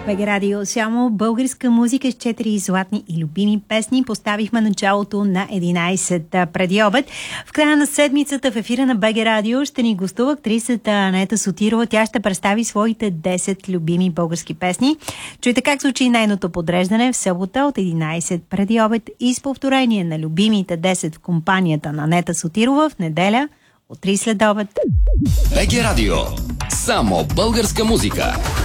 БГ Радио, само българска музика с 4 златни и любими песни. Поставихме началото на 11 преди обед. В края на седмицата в ефира на БГ Радио ще ни гостува актрисата Анета Сотирова. Тя ще представи своите 10 любими български песни. Чуйте как звучи нейното подреждане в събота от 11 преди обед и с повторение на любимите 10 в компанията на Анета Сотирова в неделя от 3 след обед. БГ Радио. Само българска музика.